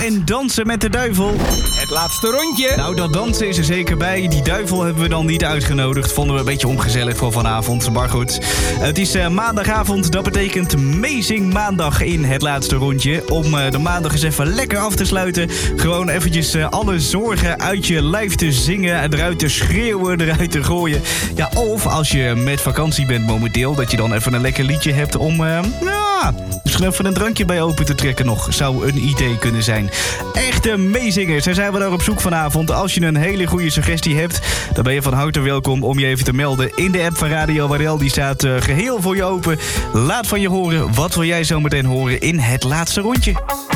en dansen met de duivel. Het laatste rondje. Nou, dat dansen is er zeker bij. Die duivel hebben we dan niet uitgenodigd. Vonden we een beetje ongezellig voor vanavond. Maar goed, het is maandagavond. Dat betekent Amazing Maandag in het laatste rondje. Om de maandag eens even lekker af te sluiten. Gewoon eventjes alle zorgen uit je lijf te zingen. Eruit te schreeuwen, eruit te gooien. Ja, of als je met vakantie bent momenteel, dat je dan even een lekker liedje hebt om misschien even een drankje bij open te trekken nog. Zou een idee kunnen zijn. Echte meezingers, daar zijn we daar op zoek vanavond. Als je een hele goede suggestie hebt, dan ben je van harte welkom om je even te melden in de app van Radio Waddel. Die staat geheel voor je open. Laat van je horen. Wat wil jij zo meteen horen in het laatste rondje?